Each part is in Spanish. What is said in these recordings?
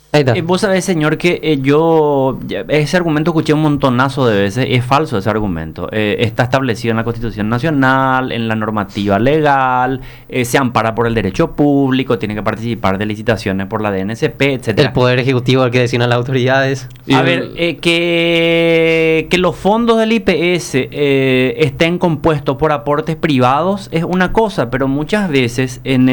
Ahí está. Vos sabés, señor, que ese argumento escuché un montonazo de veces, es falso ese argumento. Está establecido en la Constitución Nacional, en la normativa legal, se ampara por el derecho público, tiene que participar de licitaciones por la DNCP, El etcétera. poder ejecutivo al que designan las autoridades. A ver, que los fondos del IPS estén compuestos por aportes privados es una cosa, pero muchas veces en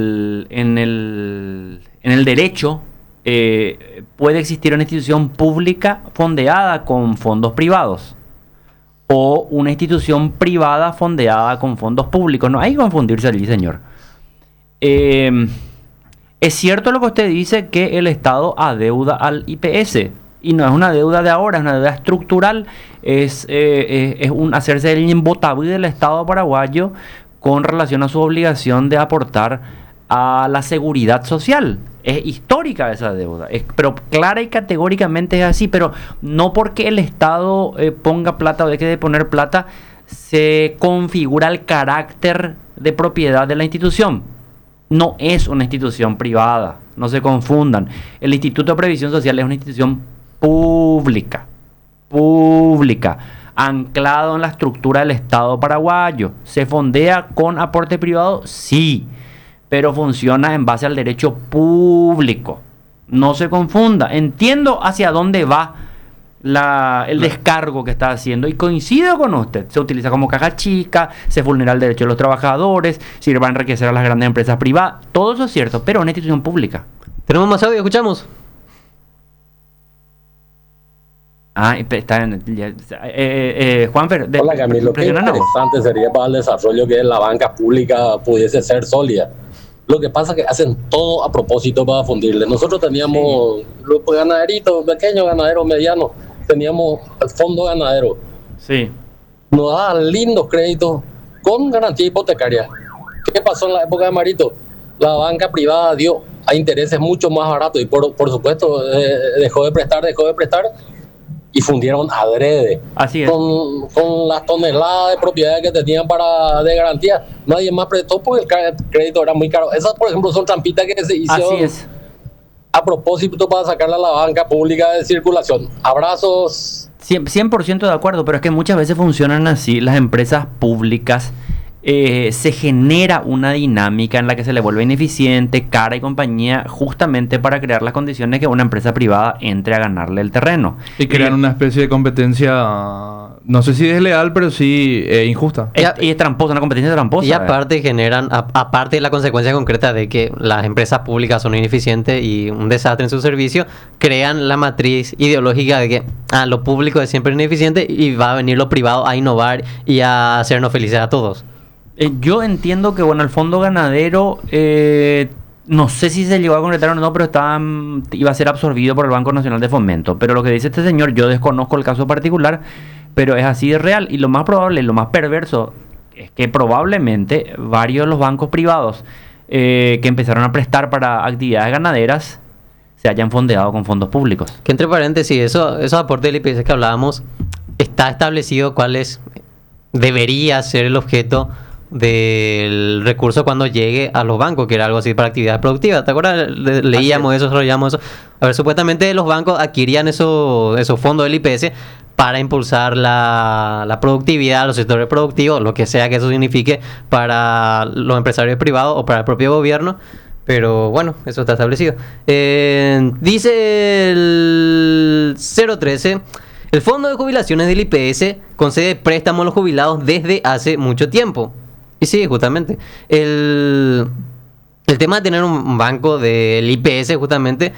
el derecho puede existir una institución pública fondeada con fondos privados o una institución privada fondeada con fondos públicos. No hay que confundirse allí, señor. Es cierto lo que usted dice, que el Estado adeuda al IPS. Y no es una deuda de ahora, es una deuda estructural. Es hacerse el imbotabú del Estado paraguayo con relación a su obligación de aportar a la seguridad social. Es histórica esa deuda, pero clara y categóricamente es así. Pero no porque el Estado ponga plata o deje de poner plata, se configura el carácter de propiedad de la institución. No es una institución privada, no se confundan. El Instituto de Previsión Social es una institución pública, anclado en la estructura del Estado paraguayo. ¿Se fondea con aporte privado? Sí, pero funciona en base al derecho público. No se confunda. Entiendo hacia dónde va el descargo que está haciendo y coincido con usted. Se utiliza como caja chica, se vulnera el derecho de los trabajadores, sirve a enriquecer a las grandes empresas privadas. Todo eso es cierto, pero es una institución pública. Tenemos más audio, escuchamos. Está en, Juanfer, Hola Camilo, qué interesante sería para el desarrollo que la banca pública pudiese ser sólida. Lo que pasa es que hacen todo a propósito para fundirle. Nosotros teníamos grupos ganaderitos, pequeños ganaderos, medianos, teníamos el fondo ganadero. Sí. Nos daban lindos créditos con garantía hipotecaria. ¿Qué pasó en la época de Marito? La banca privada dio a intereses mucho más baratos y por supuesto dejó de prestar y fundieron adrede. Así es. Con las toneladas de propiedades que tenían de garantía. Nadie más prestó porque el crédito era muy caro. Esas, por ejemplo, son trampitas que se hicieron a propósito para sacarla a la banca pública de circulación. Abrazos. 100% de acuerdo, pero es que muchas veces funcionan así las empresas públicas. Se genera una dinámica en la que se le vuelve ineficiente, cara y compañía, justamente para crear las condiciones que una empresa privada entre a ganarle el terreno. Y crean una especie de competencia, no sé si desleal, pero sí injusta. Y es tramposa, una competencia tramposa. Y aparte generan, aparte de la consecuencia concreta de que las empresas públicas son ineficientes y un desastre en su servicio, crean la matriz ideológica de que lo público es siempre ineficiente y va a venir lo privado a innovar y a hacernos felices a todos. Yo entiendo que, bueno, el fondo ganadero, no sé si se llegó a concretar o no, pero iba a ser absorbido por el Banco Nacional de Fomento. Pero lo que dice este señor, yo desconozco el caso particular, pero es así de real. Y lo más probable, lo más perverso, es que probablemente varios de los bancos privados que empezaron a prestar para actividades ganaderas se hayan fondeado con fondos públicos. Que entre paréntesis, esos aportes del IPS que hablábamos, está establecido cuáles debería ser el objeto del recurso cuando llegue a los bancos, que era algo así para actividades productivas. ¿Te acuerdas? Leíamos eso, desarrollamos eso. A ver, supuestamente los bancos adquirían esos fondos del IPS para impulsar la productividad, los sectores productivos, lo que sea que eso signifique para los empresarios privados o para el propio gobierno. Pero bueno, eso está establecido. Dice el 013... El fondo de jubilaciones del IPS concede préstamos a los jubilados desde hace mucho tiempo. Y sí, justamente. El tema de tener un banco del IPS, justamente,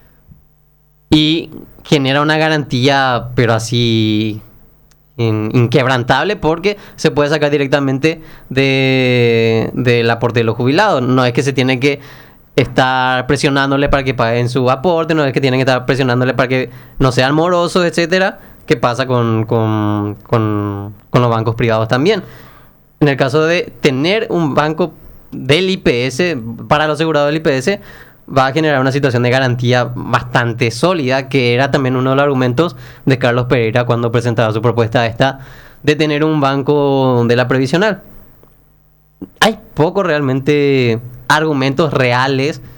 y genera una garantía, pero así inquebrantable, porque se puede sacar directamente del aporte de los jubilados. No es que se tiene que estar presionándole para que paguen su aporte, no es que tienen que estar presionándole para que no sean morosos, etcétera. ¿Qué pasa con los bancos privados también? En el caso de tener un banco del IPS, para los asegurados del IPS, va a generar una situación de garantía bastante sólida, que era también uno de los argumentos de Carlos Pereira cuando presentaba su propuesta de tener un banco de la previsional. Hay pocos realmente argumentos reales